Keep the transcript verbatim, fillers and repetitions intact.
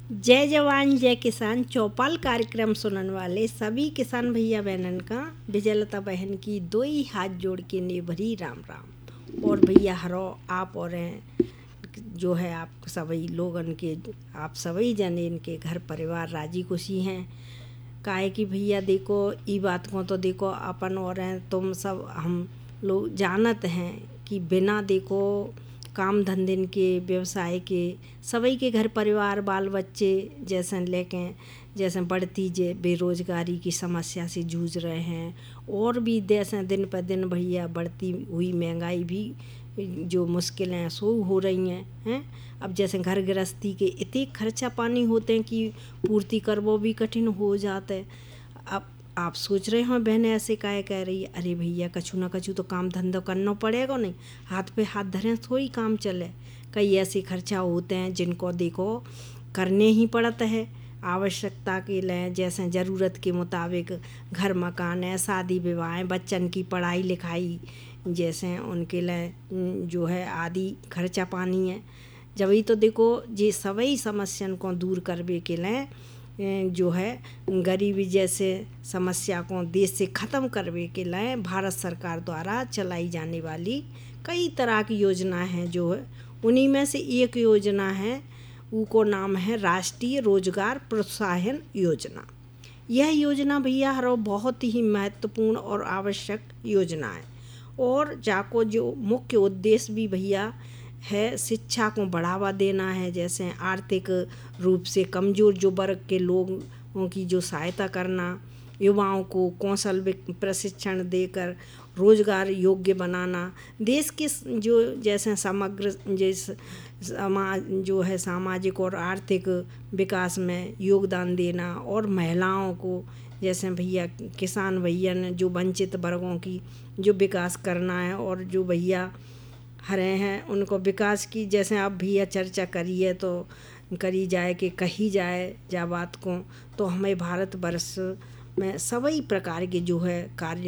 जय जवान जय किसान चौपाल कार्यक्रम सुनने वाले सभी किसान भैया बहनन का विजयलता बहन की दो ही हाथ जोड़ के ने भरी राम राम। और भैया हरो आप और जो है आप सभी लोगन के आप सभी जने इनके घर परिवार राजी खुशी हैं। काहे कि भैया देखो ई बात को तो देखो अपन और हैं तुम सब हम लोग जानत हैं कि बिना देखो काम धंधे के व्यवसाय के सभी के घर परिवार बाल बच्चे जैसे लेके जैसे बढ़ती जे बेरोजगारी की समस्या से जूझ रहे हैं। और भी जैसे दिन पर दिन भैया बढ़ती हुई महंगाई भी जो मुश्किलें सो हो रही हैं हैं अब जैसे घर गृहस्थी के इतने खर्चा पानी होते हैं कि पूर्ति करवो भी कठिन हो जाता है। अब आप सोच रहे हो बहन ऐसे काहे कह रही है, अरे भैया कछु ना कछु तो काम धंधा करना पड़ेगा, नहीं हाथ पे हाथ धरे थोड़ी काम चले। कई ऐसे खर्चा होते हैं जिनको देखो करने ही पड़ता है आवश्यकता के लिए, जैसे ज़रूरत के मुताबिक घर मकान है, शादी विवाह, बच्चन की पढ़ाई लिखाई जैसे उनके लिए जो है आदि खर्चा पानी है। जब ही तो देखो ये सभी समस्या को दूर करने के लिए जो है गरीबी जैसे समस्या को देश से ख़त्म करने के लिए भारत सरकार द्वारा चलाई जाने वाली कई तरह की योजनाएं हैं। जो है उन्हीं में से एक योजना है, उसको नाम है राष्ट्रीय रोजगार प्रोत्साहन योजना। यह योजना भैया हरो बहुत ही महत्वपूर्ण और आवश्यक योजना है और जाको जो मुख्य उद्देश्य भी भैया है शिक्षा को बढ़ावा देना है। जैसे आर्थिक रूप से कमज़ोर जो वर्ग के लोगों की जो सहायता करना, युवाओं को कौशल प्रशिक्षण देकर रोजगार योग्य बनाना, देश के जो जैसे समग्र जैसे समाज जो है सामाजिक और आर्थिक विकास में योगदान देना और महिलाओं को जैसे भैया किसान भैया ने जो वंचित वर्गों की जो विकास करना है और जो भैया हरे हैं उनको विकास की जैसे आप भैया चर्चा करिए तो करी जाए कि कही जाए जा बात को तो हमें भारत वर्ष में सभी प्रकार के जो है कार्य